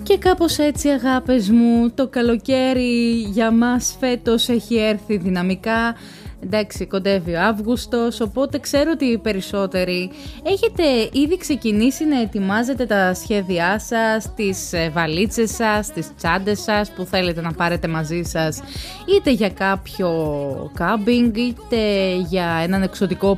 Και κάπως έτσι, αγάπες μου, το καλοκαίρι για μας φέτος έχει έρθει δυναμικά. Εντάξει, κοντεύει ο Αύγουστος, οπότε ξέρω ότι οι περισσότεροι έχετε ήδη ξεκινήσει να ετοιμάζετε τα σχέδιά σας, τις βαλίτσες σας, τις τσάντες σας που θέλετε να πάρετε μαζί σας, είτε για κάποιο κάμπινγκ, είτε για έναν εξωτικό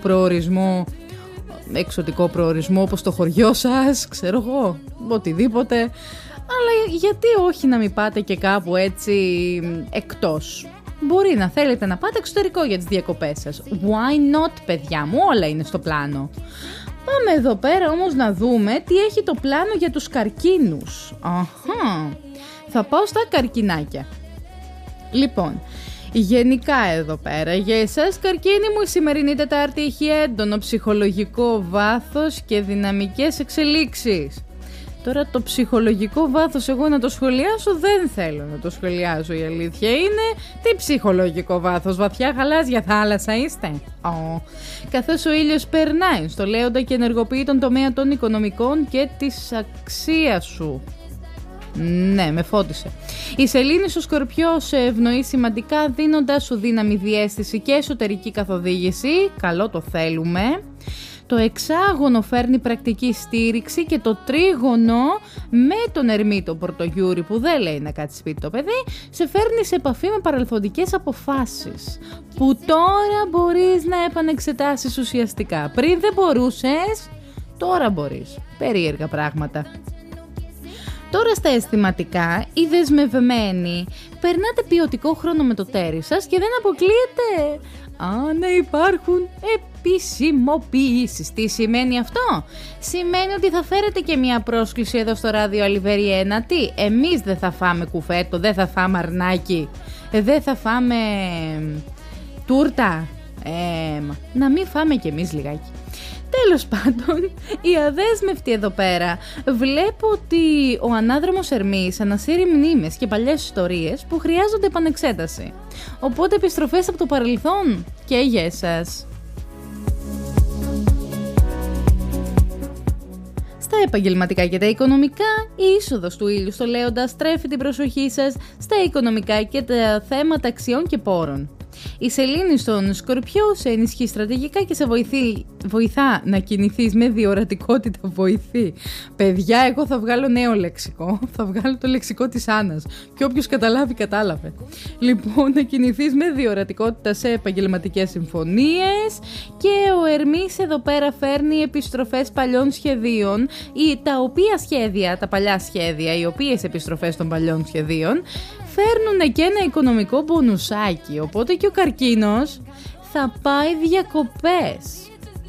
προορισμό όπως το χωριό σας, ξέρω εγώ, οτιδήποτε. Αλλά γιατί όχι να μην πάτε και κάπου έτσι εκτός. Μπορεί να θέλετε να πάτε εξωτερικό για τις διακοπές σας. Why not, παιδιά μου, όλα είναι στο πλάνο. Πάμε εδώ πέρα όμως να δούμε τι έχει το πλάνο για τους καρκίνους. Θα πάω στα καρκινάκια. Λοιπόν, γενικά εδώ πέρα για εσάς καρκίνοι μου, η σημερινή Τετάρτη έχει έντονο ψυχολογικό βάθος και δυναμικές εξελίξεις. Τώρα το ψυχολογικό βάθος εγώ να το σχολιάσω δεν θέλω να το σχολιάσω, η αλήθεια είναι. Τι ψυχολογικό βάθος, βαθιά γαλάζια θάλασσα είστε? Καθώς ο ήλιος περνάει στο Λέοντα και ενεργοποιεί τον τομέα των οικονομικών και της αξίας σου. Ναι, με φώτισε. Η σελήνη στο Σκορπιό σε ευνοεί σημαντικά, δίνοντας σου δύναμη, διαίσθηση και εσωτερική καθοδήγηση. Καλό, το θέλουμε. Το εξάγωνο φέρνει πρακτική στήριξη και το τρίγωνο με τον Ερμήτο Πορτογιούρη, που δεν λέει να κάτσει σπίτι το παιδί, σε φέρνει σε επαφή με παρελθοντικές αποφάσεις που τώρα μπορείς να επανεξετάσεις ουσιαστικά. Πριν δεν μπορούσες, τώρα μπορείς. Περίεργα πράγματα. Τώρα στα αισθηματικά, οι δεσμευμένοι περνάτε ποιοτικό χρόνο με το τέρι σας και δεν αποκλείεται να υπάρχουν επισημοποιήσεις. Τι σημαίνει αυτό? Σημαίνει ότι θα φέρετε και μια πρόσκληση εδώ στο ράδιο Αλιβεριένα. Τι, εμείς δεν θα φάμε κουφέτο, δεν θα φάμε αρνάκι, δεν θα φάμε τούρτα, να μην φάμε κι εμείς λιγάκι. Τέλος πάντων, η αδέσμευτη εδώ πέρα βλέπω ότι ο ανάδρομος Ερμής ανασύρει μνήμες και παλιές ιστορίες που χρειάζονται επανεξέταση. Οπότε επιστροφές από το παρελθόν και για εσάς. Στα επαγγελματικά και τα οικονομικά, η είσοδος του ήλιου στο Λέοντα στρέφει την προσοχή σας στα οικονομικά και τα θέματα αξιών και πόρων. Η σελήνη στον Σκορπιό σε ενισχύει στρατηγικά και σε βοηθά να κινηθείς με διορατικότητα. Βοηθεί. Παιδιά, εγώ θα βγάλω νέο λεξικό. Θα βγάλω το λεξικό της Άννας. Και όποιος καταλάβει, κατάλαβε. Λοιπόν, να κινηθείς με διορατικότητα σε επαγγελματικές συμφωνίες. Και ο Ερμής εδώ πέρα φέρνει επιστροφές παλιών σχεδίων. Τα παλιά σχέδια, οι οποίες επιστροφές των παλιών σχεδίων φέρνουν και ένα οικονομικό μπονουσάκι, οπότε και ο καρκίνος θα πάει διακοπές.